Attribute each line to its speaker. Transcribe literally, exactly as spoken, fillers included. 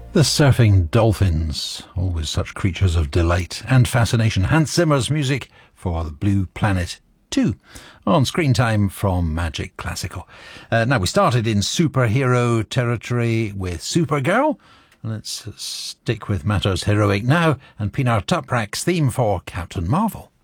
Speaker 1: The surfing dolphins, always such creatures of delight and fascination. Hans Zimmer's music for The Blue Planet two on Screen Time from Magic Classical. Uh, now, we started in superhero territory with Supergirl. Let's stick with matters heroic now and Pinar Toprak's theme for Captain Marvel.